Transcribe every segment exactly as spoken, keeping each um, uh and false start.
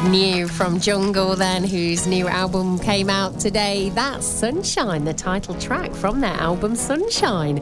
New from Jungle then, whose new album came out today. That's Sunshine, the title track from their album Sunshine.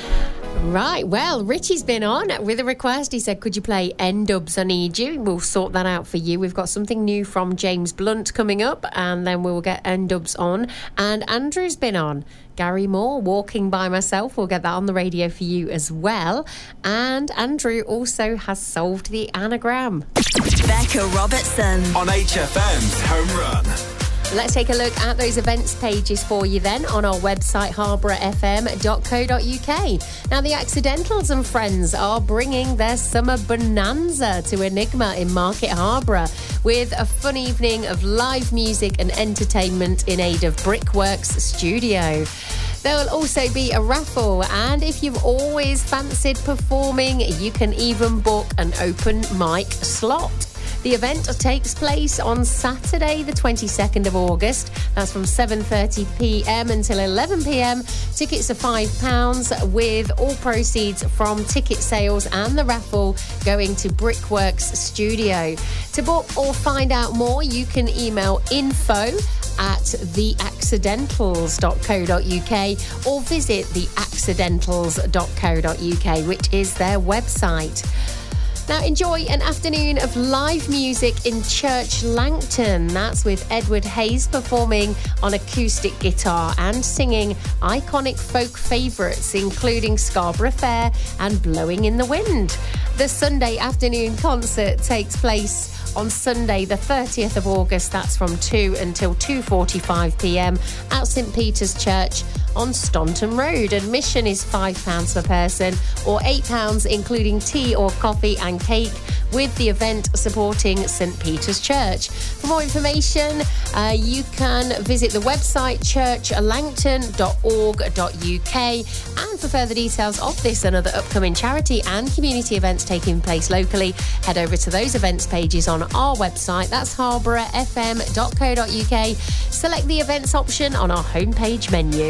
Right, well, Richie's been on with a request. He said, could you play N-Dubs, I Need You? We'll sort that out for you. We've got something new from James Blunt coming up, and then we'll get N-Dubs on. And Andrew's been on. Gary Moore, Walking By Myself. We'll get that on the radio for you as well. And Andrew also has solved the anagram. Becca Robertson on H F M's Home Run. Let's take a look at those events pages for you then on our website, harborough f m dot co dot u k. Now, the Accidentals and Friends are bringing their summer bonanza to Enigma in Market Harborough with a fun evening of live music and entertainment in aid of Brickworks Studio. There will also be a raffle, and if you've always fancied performing, you can even book an open mic slot. The event takes place on Saturday, the twenty-second of August. That's from seven thirty p m until eleven p m. Tickets are five pounds, with all proceeds from ticket sales and the raffle going to Brickworks Studio. To book or find out more, you can email info at the accidentals dot co dot u k or visit the accidentals dot co dot u k, which is their website. Now, enjoy an afternoon of live music in Church Langton. That's with Edward Hayes performing on acoustic guitar and singing iconic folk favourites, including Scarborough Fair and Blowing in the Wind. The Sunday afternoon concert takes place on Sunday the thirtieth of August. That's from two until two forty-five p m at St Peter's Church on Staunton Road. Admission is five pounds per person or eight pounds including tea or coffee and cake, with the event supporting St Peter's Church. For more information, uh, you can visit the website church langton dot org dot u k, and for further details of this and other upcoming charity and community events taking place locally, head over to those events pages on our website. That's harborough f m dot co dot u k. Select the events option on our homepage menu.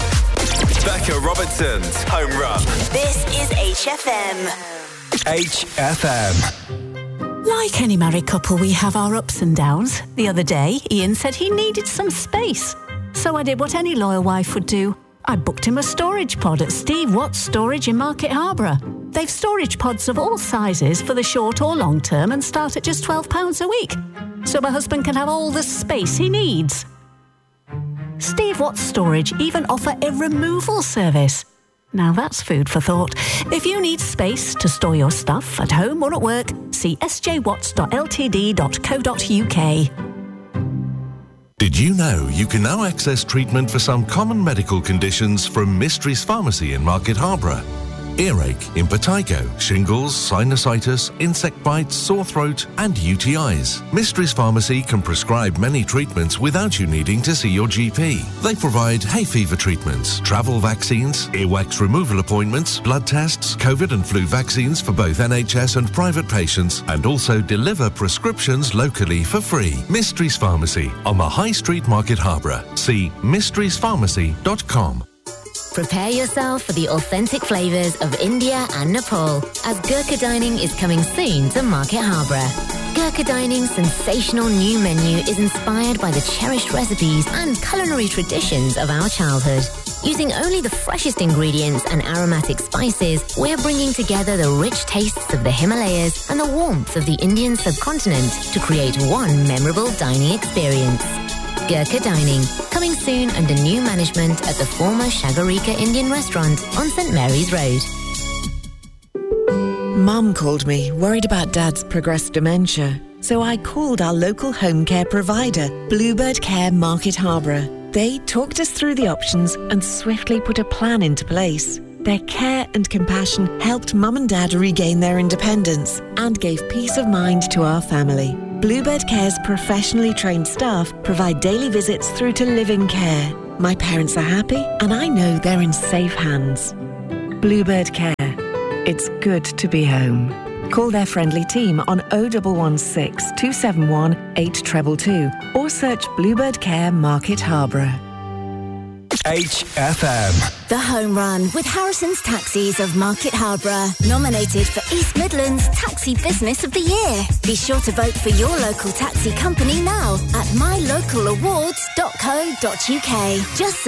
Becca Robertson's Home Run. This is H F M. H F M. Like any married couple, we have our ups and downs. The other day, Ian said he needed some space. So I did what any loyal wife would do. I booked him a storage pod at Steve Watts Storage in Market Harborough. They've storage pods of all sizes for the short or long term and start at just twelve pounds a week. So my husband can have all the space he needs. Steve Watts Storage even offer a removal service. Now that's food for thought. If you need space to store your stuff at home or at work, see s j watts dot l t d dot co dot u k. Did you know you can now access treatment for some common medical conditions from Mysteries Pharmacy in Market Harborough? Earache, impetigo, shingles, sinusitis, insect bites, sore throat and U T Is. Mysteries Pharmacy can prescribe many treatments without you needing to see your G P. They provide hay fever treatments, travel vaccines, earwax removal appointments, blood tests, COVID and flu vaccines for both N H S and private patients, and also deliver prescriptions locally for free. Mysteries Pharmacy on the High Street, Market Harborough. See mysteries pharmacy dot com. Prepare yourself for the authentic flavours of India and Nepal, as Gurkha Dining is coming soon to Market Harborough. Gurkha Dining's sensational new menu is inspired by the cherished recipes and culinary traditions of our childhood. Using only the freshest ingredients and aromatic spices, we're bringing together the rich tastes of the Himalayas and the warmth of the Indian subcontinent to create one memorable dining experience. Gurkha Dining, coming soon under new management at the former Shagarika Indian restaurant on St Mary's Road. Mum called me, worried about Dad's progressed dementia. So I called our local home care provider, Bluebird Care Market Harborough. They talked us through the options and swiftly put a plan into place. Their care and compassion helped Mum and Dad regain their independence and gave peace of mind to our family. Bluebird Care's professionally trained staff provide daily visits through to live-in care. My parents are happy and I know they're in safe hands. Bluebird Care. It's good to be home. Call their friendly team on oh one one six, two seven one, eight two two two or search Bluebird Care Market Harborough. H F M. The Home Run with Harrison's Taxis of Market Harborough. Nominated for East Midlands Taxi Business of the Year. Be sure to vote for your local taxi company now at my local awards dot co dot uk. Just